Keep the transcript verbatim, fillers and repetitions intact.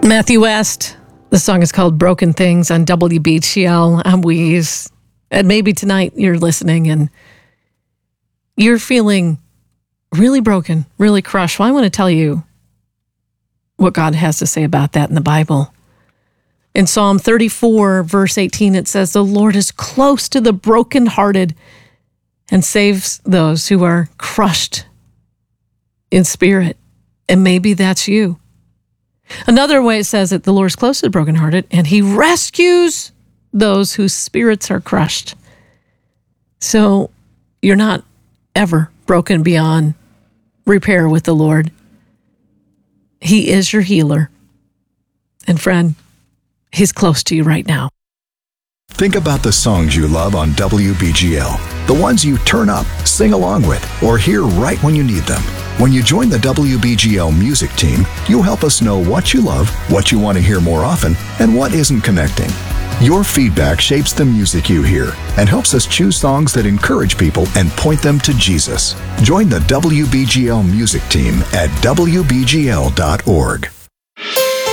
Matthew West. The song is called Broken Things on W B G L. I'm Weeze. And maybe tonight you're listening and you're feeling really broken, really crushed. Well, I want to tell you what God has to say about that in the Bible. In Psalm thirty-four, verse eighteen, it says, "The Lord is close to the brokenhearted and saves those who are crushed in spirit." And maybe that's you. Another way it says that the Lord is close to the brokenhearted and he rescues those whose spirits are crushed. So you're not ever broken beyond repair with the Lord. He is your healer. And friend, he's close to you right now. Think about the songs you love on W B G L. The ones you turn up, sing along with, or hear right when you need them. When you join the W B G L music team, you'll help us know what you love, what you want to hear more often, and what isn't connecting. Your feedback shapes the music you hear and helps us choose songs that encourage people and point them to Jesus. Join the W B G L music team at W B G L dot org.